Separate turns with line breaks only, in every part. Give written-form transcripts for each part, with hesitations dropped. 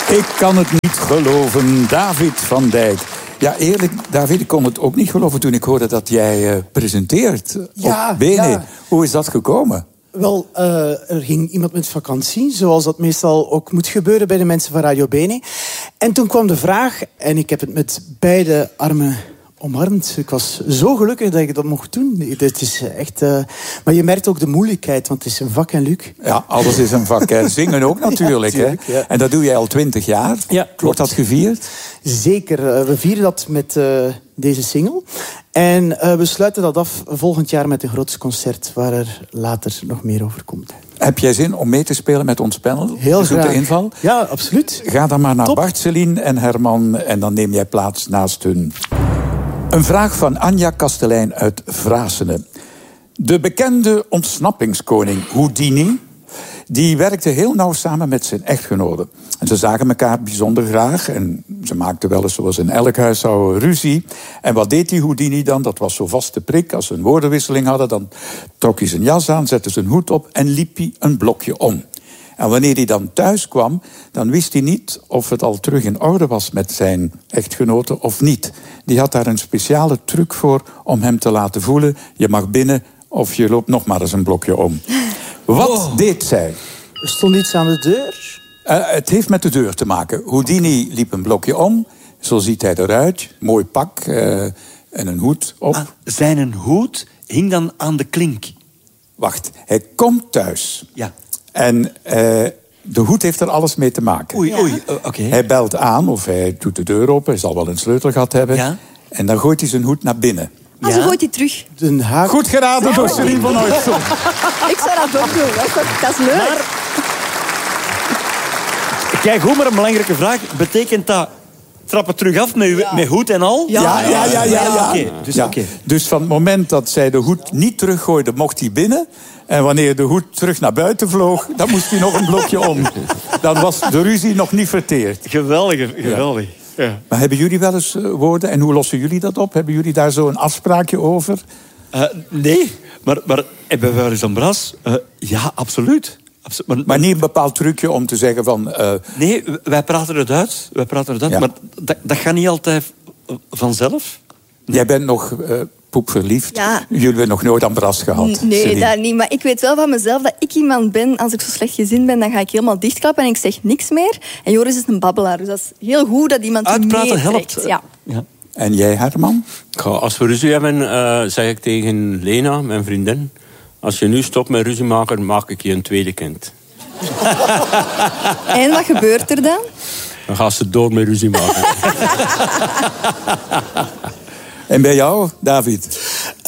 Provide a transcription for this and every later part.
Ik kan het niet geloven, David van Dijk. Ja, eerlijk, David, ik kon het ook niet geloven toen ik hoorde dat jij presenteert op BNE. Ja. Hoe is dat gekomen?
Wel, er ging iemand met vakantie, zoals dat meestal ook moet gebeuren bij de mensen van Radio BNE. En toen kwam de vraag, en ik heb het met beide armen omarmd. Ik was zo gelukkig dat ik dat mocht doen. Het is echt, maar je merkt ook de moeilijkheid, want het is een vak, en Luc.
Ja, alles is een vak. Hè. Zingen ook natuurlijk. Ja, tuurlijk, hè. Ja. En dat doe jij al 20 jaar. Ja, klopt. Wordt dat gevierd?
Zeker. We vieren dat met deze single. En we sluiten dat af volgend jaar met een groots concert, waar er later nog meer over komt.
Heb jij zin om mee te spelen met ons panel?
Heel graag.
De inval?
Ja, absoluut.
Ga dan maar naar Bart, Celine en Herman en dan neem jij plaats naast hun. Een vraag van Anja Kastelein uit Vrasene. De bekende ontsnappingskoning Houdini, die werkte heel nauw samen met zijn echtgenote. En ze zagen elkaar bijzonder graag en ze maakten wel eens, zoals in elk huishouden, ruzie. En wat deed die Houdini dan? Dat was zo vast de prik. Als ze een woordenwisseling hadden, dan trok hij zijn jas aan, zette zijn hoed op en liep hij een blokje om. En wanneer hij dan thuis kwam, dan wist hij niet of het al terug in orde was met zijn echtgenote of niet. Die had daar een speciale truc voor om hem te laten voelen: je mag binnen of je loopt nog maar eens een blokje om. Wat deed zij?
Er stond iets aan de deur.
Het heeft met de deur te maken. Houdini liep een blokje om. Zo ziet hij eruit. Mooi pak en een hoed op.
Zijn hoed hing dan aan de klink.
Wacht, hij komt thuis.
Ja.
En de hoed heeft er alles mee te maken.
Oei, oké.
Hij belt aan of hij doet de deur open. Hij zal wel een sleutel gehad hebben. Ja. En dan gooit hij zijn hoed naar binnen.
Ah, zo gooit hij terug.
Goed geraden door Celine van Oudson.
Ik zou dat ook doen. Dat is leuk. Maar...
Kijk, goed, maar een belangrijke vraag. Betekent dat trappen terug af met hoed en al?
Ja.
Oké.
Dus van het moment dat zij de hoed niet teruggooide, mocht hij binnen. En wanneer de hoed terug naar buiten vloog, dan moest hij nog een blokje om. Dan was de ruzie nog niet verteerd.
Geweldig. Ja.
Maar hebben jullie wel eens woorden en hoe lossen jullie dat op? Hebben jullie daar zo een afspraakje over?
Nee, maar hebben we wel eens een bras? Ja, absoluut.
Maar niet een bepaald trucje om te zeggen van...
Nee, wij praten het uit. Ja. Maar dat gaat niet altijd vanzelf.
Jij bent nog poepverliefd.
Ja.
Jullie hebben nog nooit een bras gehad.
Nee,
Celine.
dat niet. Maar ik weet wel van mezelf dat ik iemand ben... Als ik zo slecht gezind ben, dan ga ik helemaal dichtklappen en ik zeg niks meer. En Joris is een babbelaar. Dus dat is heel goed dat iemand
uitpraten
helpt. Ja.
En jij, Herman?
Als we ruzie hebben, zeg ik tegen Lena, mijn vriendin... Als je nu stopt met ruzie maken, maak ik je een tweede kind.
En wat gebeurt er dan?
Dan gaat ze door met ruzie maken.
En bij jou, David?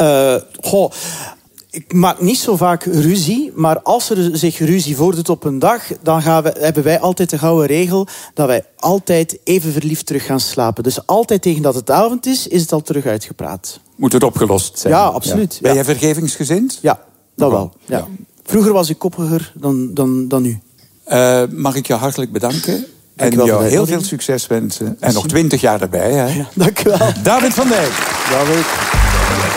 Ik maak niet zo vaak ruzie, maar als er zich ruzie voordoet op een dag, dan hebben wij altijd de gouden regel dat wij altijd even verliefd terug gaan slapen. Dus altijd tegen dat het avond is het al terug uitgepraat.
Moet het opgelost zijn?
Ja, absoluut. Ja.
Ben jij vergevingsgezind?
Ja, dat wel. Ja. Vroeger was ik koppiger dan nu.
Mag ik je hartelijk bedanken?
Dank
en
wel
jou heel veel succes wensen. En nog 20 jaar erbij. Hè?
Ja, dank u wel.
David van Dijk.
David.